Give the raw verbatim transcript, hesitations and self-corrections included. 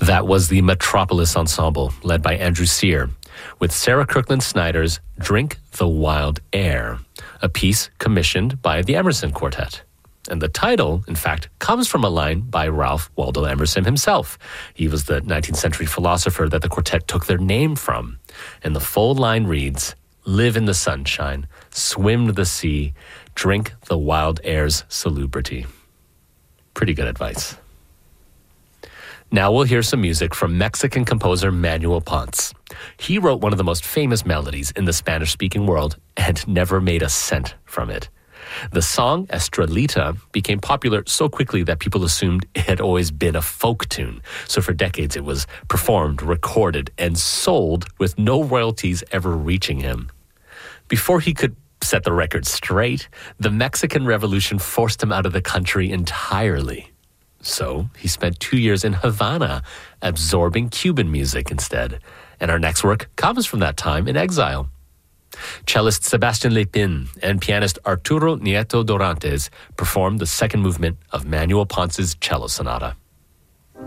That was the Metropolis Ensemble, led by Andrew Sear, with Sarah Kirkland Snyder's Drink the Wild Air, a piece commissioned by the Emerson Quartet. And the title, in fact, comes from a line by Ralph Waldo Emerson himself. He was the nineteenth century philosopher that the quartet took their name from. And the full line reads, "Live in the sunshine, swim the sea, drink the wild air's salubrity." Pretty good advice. Now we'll hear some music from Mexican composer Manuel Ponce. He wrote one of the most famous melodies in the Spanish-speaking world and never made a cent from it. The song Estrelita became popular so quickly that people assumed it had always been a folk tune. So for decades it was performed, recorded, and sold with no royalties ever reaching him. Before he could set the record straight, the Mexican Revolution forced him out of the country entirely. So he spent two years in Havana, absorbing Cuban music instead. And our next work comes from that time in exile. Cellist Sebastian Lepin and pianist Arturo Nieto Dorantes performed the second movement of Manuel Ponce's cello sonata.